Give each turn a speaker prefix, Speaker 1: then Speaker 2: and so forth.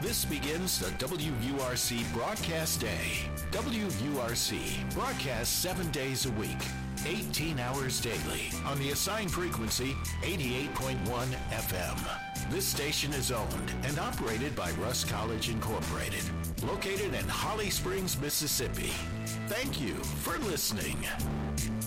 Speaker 1: This begins the WURC broadcast day. WURC broadcasts 7 days a week, 18 hours daily on the assigned frequency 88.1 FM. This station is owned and operated by Russ College Incorporated, located in Holly Springs, Mississippi. Thank you for listening.